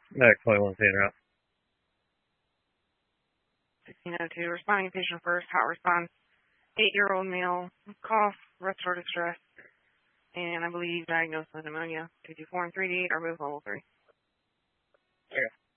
Chloe wants in route. 1602, responding patient first, hot response, 8-year-old male, cough, respiratory distress, and I believe diagnosed with pneumonia. 224 and 3D are both level 3. Okay.